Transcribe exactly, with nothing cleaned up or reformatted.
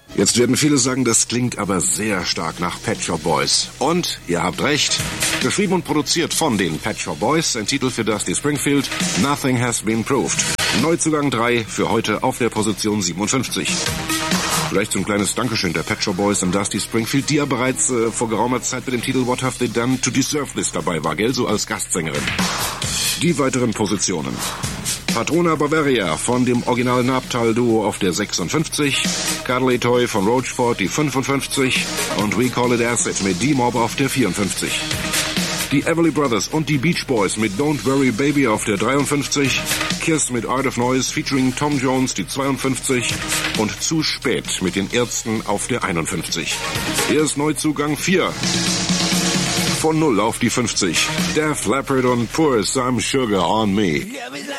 Jetzt werden viele sagen, das klingt aber sehr stark nach Pet Shop Boys. Und ihr habt recht. Geschrieben und produziert von den Pet Shop Boys. Ein Titel für Dusty Springfield. Nothing Has Been Proved. Neuzugang drei für heute auf der Position siebenundfünfzig. Vielleicht so ein kleines Dankeschön der Pet Shop Boys an Dusty Springfield, die ja bereits äh, vor geraumer Zeit mit dem Titel What Have They Done to Deserve This dabei war, gell? So als Gastsängerin. Die weiteren Positionen. Patrona Bavaria von dem Original Naptal-Duo auf der sechsundfünfzig, Cuddly Toy von Roachford die fünfundfünfzig und We Call It Acid mit D-Mob auf der vierundfünfzig. Die Everly Brothers und die Beach Boys mit Don't Worry Baby auf der dreiundfünfzig, Kiss mit Art of Noise featuring Tom Jones die zweiundfünfzig und Zu spät mit den Ärzten auf der einundfünfzig. Hier ist Neuzugang vier. Von null auf die fünfzig. Def Leppard und Pour Some Sugar on Me.